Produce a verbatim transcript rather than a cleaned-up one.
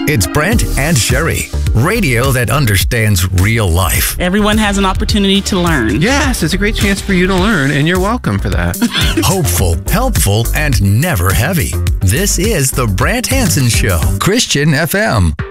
It's Brent and Sherry, radio that understands real life. Everyone has an opportunity to learn. Yes, it's a great chance for you to learn, and you're welcome for that. Hopeful, helpful, and never heavy. This is the Brent Hansen Show, Christian F M.